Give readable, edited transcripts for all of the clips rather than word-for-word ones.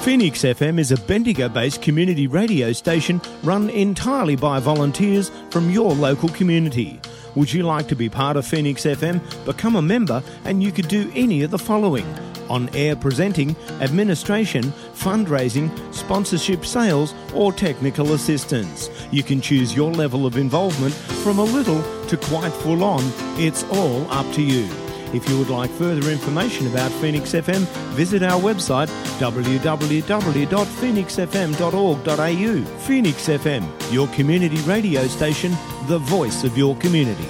Phoenix FM is a Bendigo-based community radio station run entirely by volunteers from your local community. Would you like to be part of Phoenix FM? Become a member and you could do any of the following: on-air presenting, administration, fundraising, sponsorship, sales or technical assistance. You can choose your level of involvement from a little to quite full on. It's all up to you. If you would like further information about Phoenix FM, visit our website www.phoenixfm.org.au. Phoenix FM, your community radio station, the voice of your community.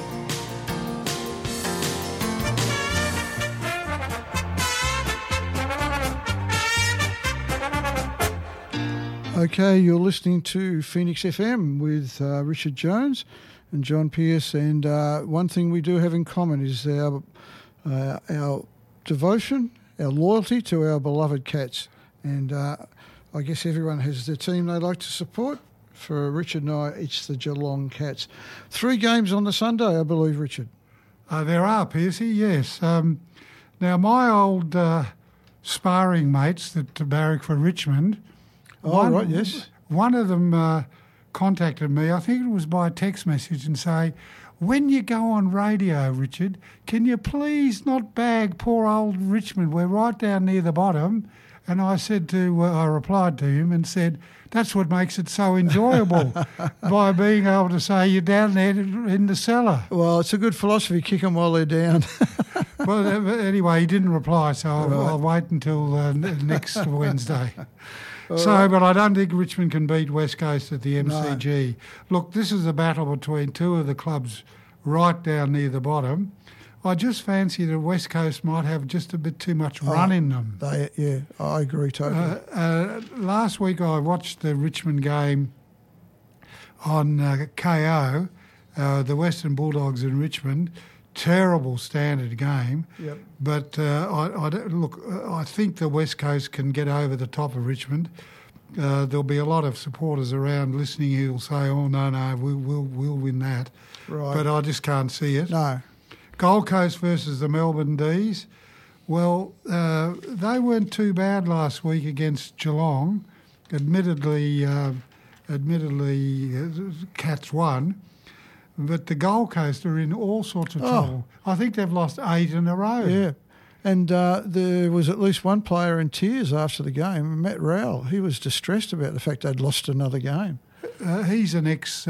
Okay, you're listening to Phoenix FM with Richard Jones and John Pearce, and one thing we do have in common is our devotion, our loyalty to our beloved Cats. And I guess everyone has their team they like to support. For Richard and I, it's the Geelong Cats. 3 games on the Sunday, I believe, Richard. There are, Piercy, yes. Now, my old sparring mates that barrack for Richmond... right, yes. One of them contacted me, I think it was by text message, and say, when you go on radio, Richard, can you please not bag poor old Richmond? We're right down near the bottom. And I replied to him and said, that's what makes it so enjoyable, by being able to say you're down there in the cellar. Well, it's a good philosophy, kick them while they're down. Well, anyway, he didn't reply, so I'll wait until next Wednesday. But I don't think Richmond can beat West Coast at the MCG. No. Look, this is a battle between two of the clubs right down near the bottom. I just fancy that West Coast might have just a bit too much run in them. Yeah, I agree totally. Last week I watched the Richmond game on KO, the Western Bulldogs in Richmond. Terrible standard game. Yep. But I think the West Coast can get over the top of Richmond. There'll be a lot of supporters around listening who'll say, "Oh no, we'll win that." Right. But I just can't see it. No. Gold Coast versus the Melbourne D's. Well, they weren't too bad last week against Geelong. Admittedly, Cats won. But the Gold Coast are in all sorts of trouble. I think they've lost 8 in a row. Yeah. And there was at least one player in tears after the game, Matt Rowell. He was distressed about the fact they'd lost another game. He's an ex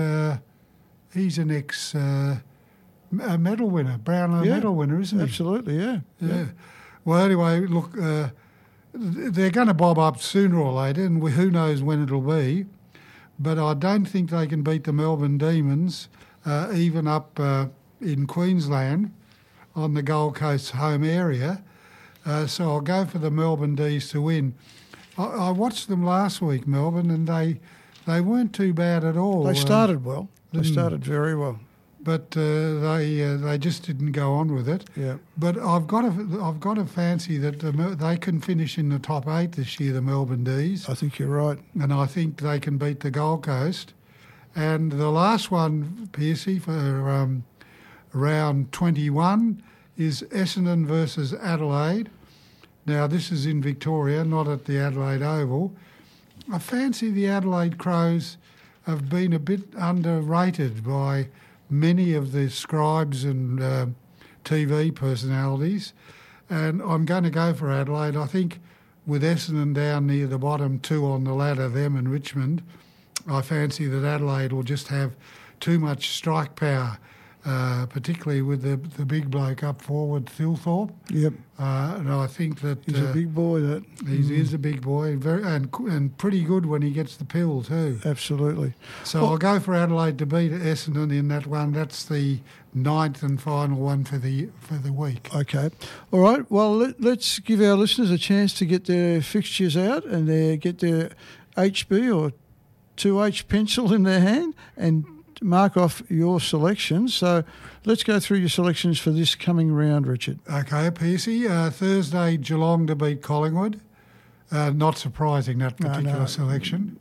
medal winner, Brownlow medal winner, isn't he? Absolutely, yeah. Well, anyway, look, they're going to bob up sooner or later, and who knows when it'll be. But I don't think they can beat the Melbourne Demons, even up in Queensland on the Gold Coast home area. So I'll go for the Melbourne D's to win. I watched them last week, Melbourne, and they weren't too bad at all. They started well. They started very well. But they just didn't go on with it. Yeah. But I've got to fancy that they can finish in the top 8 this year, the Melbourne D's. I think you're right. And I think they can beat the Gold Coast. And the last one, Piercy, for round 21 is Essendon versus Adelaide. Now, this is in Victoria, not at the Adelaide Oval. I fancy the Adelaide Crows have been a bit underrated by many of the scribes and TV personalities, and I'm going to go for Adelaide. I think with Essendon down near the bottom, 2 on the ladder, them and Richmond, I fancy that Adelaide will just have too much strike power, particularly with the big bloke up forward, Thilthorpe. Yep. And I think that he's a big boy. That he is a big boy, and pretty good when he gets the pill too. Absolutely. So I'll go for Adelaide to beat Essendon in that one. That's the 9th and final one for the week. Okay. All right. Well, let's give our listeners a chance to get their fixtures out and get their HB or 2H pencil in their hand and mark off your selections. So let's go through your selections for this coming round, Richard. Okay, Piercy. Thursday, Geelong to beat Collingwood. Not surprising, that particular selection.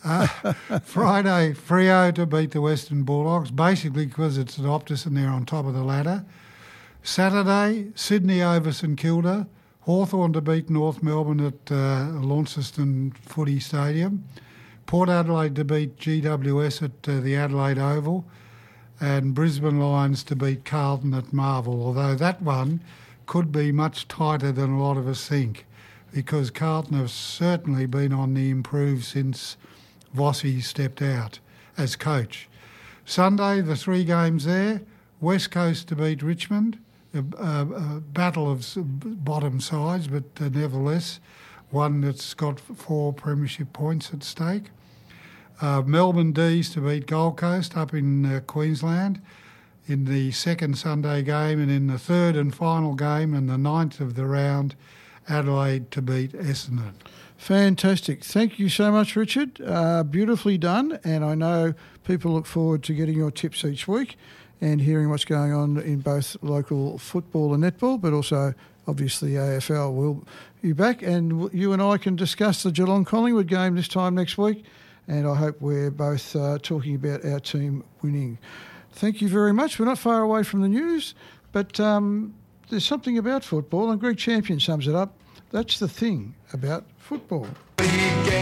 Friday, Freo to beat the Western Bulldogs, basically because it's an Optus and they're on top of the ladder. Saturday, Sydney over St Kilda, Hawthorn to beat North Melbourne at Launceston Footy Stadium. Port Adelaide to beat GWS at the Adelaide Oval. And Brisbane Lions to beat Carlton at Marvel, although that one could be much tighter than a lot of us think, because Carlton have certainly been on the improve since Vossi stepped out as coach. Sunday, the 3 games there, West Coast to beat Richmond, a battle of bottom sides, but nevertheless one that's got 4 premiership points at stake. Melbourne D's to beat Gold Coast up in Queensland in the second Sunday game, and in the third and final game and the 9th of the round, Adelaide to beat Essendon. Fantastic. Thank you so much, Richard. Beautifully done, and I know people look forward to getting your tips each week and hearing what's going on in both local football and netball, but also obviously AFL. We'll be back and you and I can discuss the Geelong-Collingwood game this time next week, and I hope we're both talking about our team winning. Thank you very much. We're not far away from the news, but there's something about football, and Greg Champion sums it up. That's the thing about football.